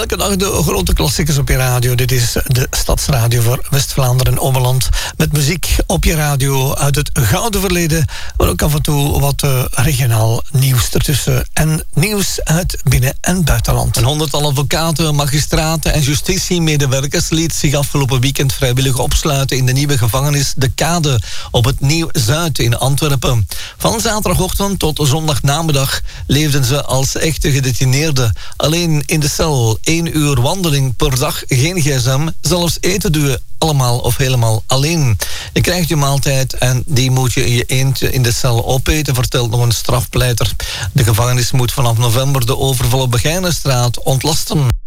Elke dag de grote klassiekers op je radio. Dit is de Stadsradio voor West-Vlaanderen en Ommeland. Met muziek op je radio uit het gouden verleden. Maar ook af en toe wat regionaal nieuws ertussen. En nieuws uit binnen- en buitenland. Een 100-tal advocaten, magistraten en justitiemedewerkers liet zich afgelopen weekend vrijwillig opsluiten in de nieuwe gevangenis De Kade op het Nieuw-Zuid in Antwerpen. Van zaterdagochtend tot zondagnamiddag leefden ze als echte gedetineerden. Alleen in de cel, 1 uur wandeling per dag, geen gsm, zelfs eten doe je allemaal of helemaal alleen. Je krijgt je maaltijd en die moet je in je eentje in de cel opeten, vertelt nog een strafpleiter. De gevangenis moet vanaf november de overval op Begijnenstraat ontlasten.